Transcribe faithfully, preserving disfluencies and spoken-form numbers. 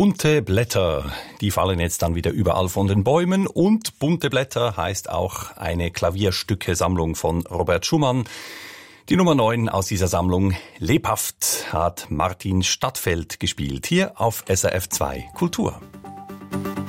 Bunte Blätter, die fallen jetzt dann wieder überall von den Bäumen. Und Bunte Blätter heißt auch eine Klavierstücke-Sammlung von Robert Schumann. Die Nummer neun aus dieser Sammlung, Lebhaft, hat Martin Stadtfeld gespielt, hier auf S R F zwei Kultur.